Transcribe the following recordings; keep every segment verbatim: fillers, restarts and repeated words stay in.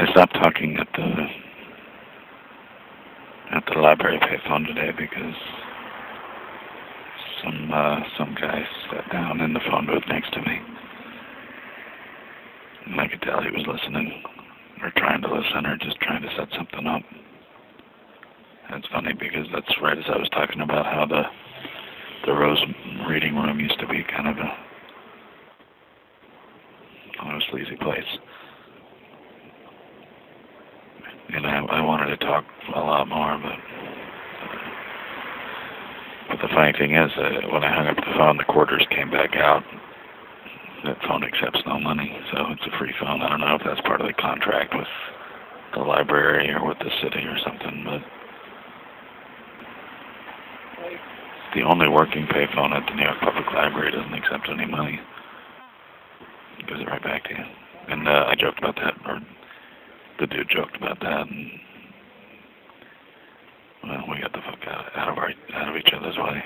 stopped talking at the at the library payphone today because some uh, some guy sat down in the phone booth next to me, and I could tell he was listening, or trying to listen, or just trying to set something up. And it's funny because that's right as I was talking about how the the Rose reading room used to be kind of a, kind of a sleazy place. And I, I wanted to talk a lot more, but, but the funny thing is, uh, when I hung up the phone, the quarters came back out. That phone accepts no money, so it's a free phone. I don't know if that's part of the contract with the library or with the city or something, but it's the only working payphone at the New York Public Library. Doesn't accept any money. It gives it right back to you. And uh, I joked about that, or the dude joked about that, and well, we got the fuck out, out of our out of each other's way.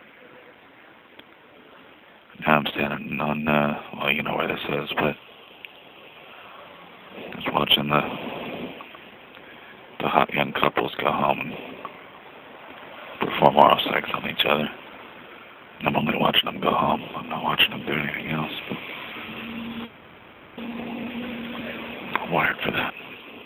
Now I'm standing on, uh, well, you know where this is, but just watching the the hot young couples go home and perform oral sex on each other. I'm only watching them go home. I'm not watching them do anything else. I'm wired for that.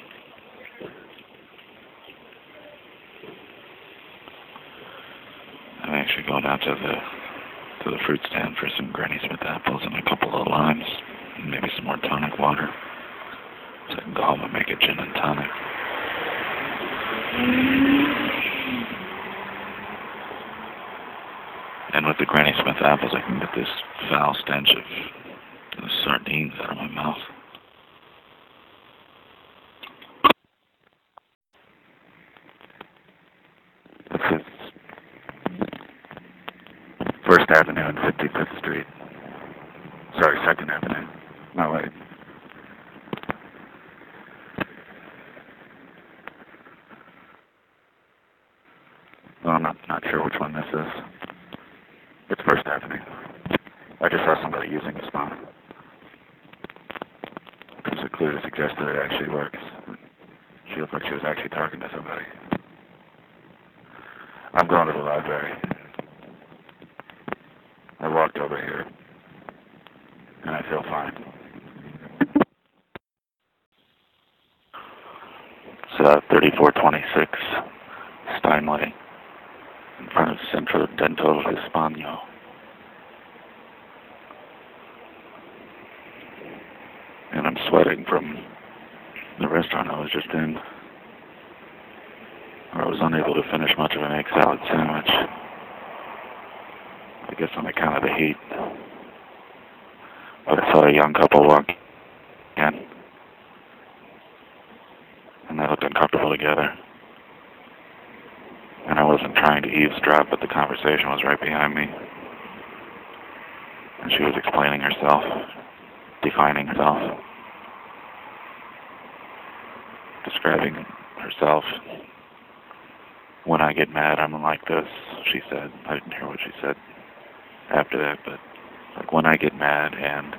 I'm actually going out to the to the fruit stand for some Granny Smith apples and a couple of limes, and maybe some more tonic water, so I can go home and make a gin and tonic. And with the Granny Smith apples, I can get this foul stench of the sardines out of my mouth. This is First Avenue and fifty-fifth Street. Sorry, Second Avenue. No, wait. Well, I'm not, not sure which one this is. It's First Avenue. I just saw somebody using this phone. There's a clue to suggest that it actually works. She looked like she was actually talking to somebody. I'm going to the library. I walked over here, and I feel fine. It's uh, thirty-four twenty-six Steinway, in front of Centro Dental Hispano. And I'm sweating from the restaurant I was just in, where I was unable to finish much of an egg salad sandwich. I guess on account of the heat. But I saw a young couple walk in, and they looked uncomfortable together. And I wasn't trying to eavesdrop, but the conversation was right behind me. And she was explaining herself, defining herself, describing herself. When I get mad, I'm like this, she said. I didn't hear what she said after that, but like when I get mad, and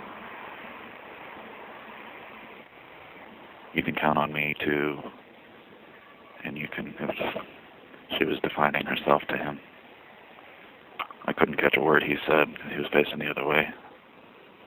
you can count on me to, and you can, it was, she was defining herself to him. I couldn't catch a word he said. He was facing the other way.